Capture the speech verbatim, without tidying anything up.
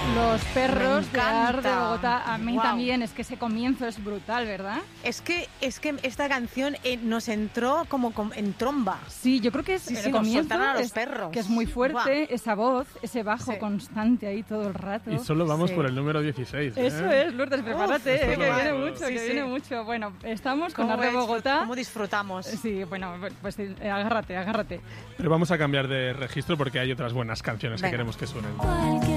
Los perros de Ar de encanta. Bogotá, a mí Guau. también, es que ese comienzo es brutal, ¿verdad? Es que, es que esta canción eh, nos entró como, como en tromba. Sí, yo creo que es Sí, el sí, nos comienzo, soltaron a los es- perros. que es muy fuerte, Buah. esa voz, ese bajo Sí. constante ahí todo el rato. Y solo vamos Sí. por el número dieciséis. ¿eh? Eso es, Lourdes, prepárate, esto eh, es que lo viene mejor. mucho, Sí, que sí. viene mucho. Bueno, estamos con ¿Cómo, Ar de disfrut- Bogotá. cómo disfrutamos? Sí, bueno, pues eh, agárrate, agárrate. Pero vamos a cambiar de registro porque hay otras buenas canciones Venga. que queremos que suenen. Cualquier